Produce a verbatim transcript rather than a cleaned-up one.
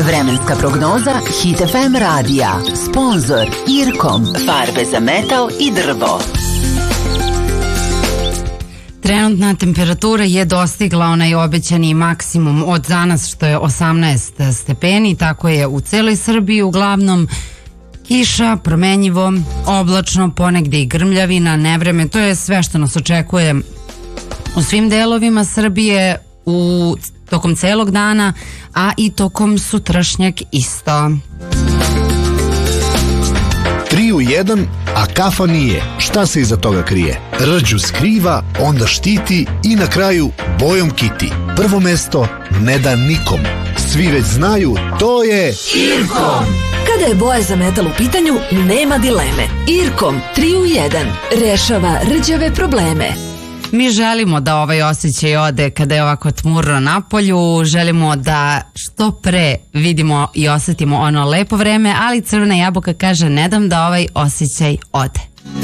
Vremenska prognoza Hit F M radija. Sponzor Irkom. Farbe za metal i drvo. Trenutna temperatura je dostigla onaj obećani maksimum od danas, što je osamnaest stepeni, tako je u celoj Srbiji uglavnom. Kiša, promenjivo, oblačno, ponegde i grmljavina, nevreme, to je sve što nas očekuje u svim delovima Srbije u tokom celog dana, a i tokom sutrašnjeg isto. Tri u jedan, a kafa nije. Šta se iza toga krije? Rđu skriva, onda štiti i na kraju bojom kiti. Prvo mesto ne da nikom. Svi već znaju, to je Irkom. Kada je boja za metal u pitanju, nema dileme. Irkom tri u jedan rešava rđave probleme. Mi želimo da ovaj osjećaj ode kada je ovako tmurno napolju, želimo da što pre vidimo i osjetimo ono lepo vreme, ali Crvena jabuka kaže ne dam da ovaj osjećaj ode.